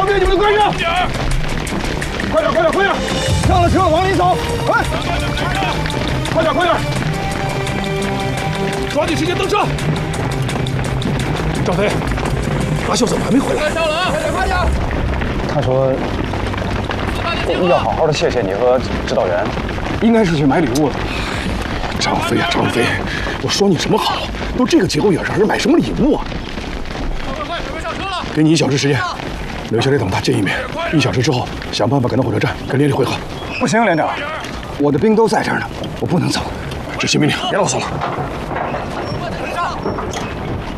对你们的关照。快点，快点，快点！上了车，往里走！快！快点，快点！抓紧时间登车。赵飞，阿秀怎么还没回来？ 上了啊！快点，快点！ 他说要好好的谢谢你和指导员，应该是去买礼物了。 张飞啊，张飞，我说你什么好？都这个节骨眼上，还买什么礼物啊？ 快，准备上车了！ 给你1小时时间，留下来等他见一面。1小时之后，想办法赶到火车站跟连里会合。 不行，连长，我的兵都在这儿呢，我不能走。 执行命令，别啰嗦了。